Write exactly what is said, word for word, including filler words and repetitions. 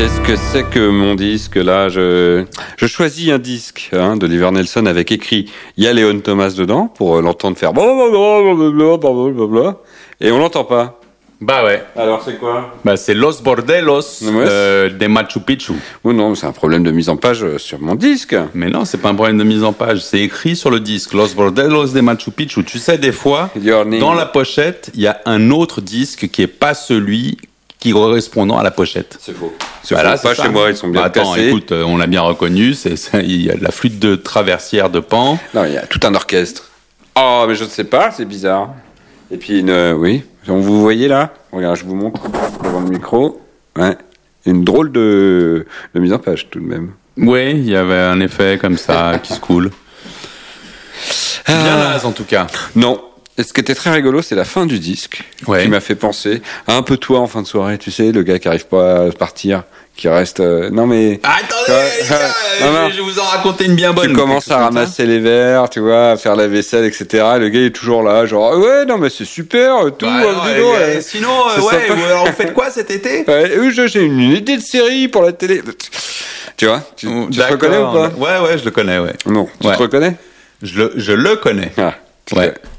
Qu'est-ce que c'est que mon disque là? Je, je choisis un disque hein, d'Oliver Nelson avec écrit. Il y a Léon Thomas dedans pour l'entendre faire blablabla et on l'entend pas. Bah ouais. Alors c'est quoi? Bah c'est Los Bordellos Ouais. euh, de Machu Picchu. Oh non, c'est un problème de mise en page sur mon disque. Mais non, c'est pas un problème de mise en page, c'est écrit sur le disque. Los Bordellos de Machu Picchu. Tu sais, des fois, Your name. dans la pochette, il y a un autre disque qui est pas celui qui correspondant à la pochette. C'est faux. C'est Voilà, faux. Pas c'est chez ça. moi, ils sont bien Bah, attends, placés. écoute, euh, on l'a bien reconnu, c'est, c'est- il y a la flûte de traversière de Pan. Non, il y a tout un orchestre. Oh, mais je ne sais pas, c'est bizarre. Et puis une, euh, oui, vous voyez là? Regarde, je vous montre devant le micro. Ouais, une drôle de, de mise en page tout de même. Oui, il y avait un effet comme ça qui se coule. Bien naze en tout cas. Non. Et ce qui était très rigolo, c'est la fin du disque, Ouais. qui m'a fait penser à un peu toi en fin de soirée, tu sais, le gars qui arrive pas à partir, qui reste... euh, non mais... Attendez, Ouais, les gars, non, non. je vais vous en raconter une bien bonne. Tu commences quelque à chose comme ça. ramasser les verres, tu vois, à faire la vaisselle, et cetera. Le gars il est toujours là, genre, ouais, non mais c'est super, tout, Bah, euh, non, dis les donc, gars, euh, sinon, euh, c'est ouais, sympa. ou alors vous faites quoi cet été? Ouais, oui, je- j'ai une, une idée de série pour la télé. Tu vois, tu, tu te D'accord. reconnais ou pas? Ouais, ouais, je le connais, ouais. Non, tu Ouais. te reconnais? Je le, je le connais. Ah, tu Ouais. sais.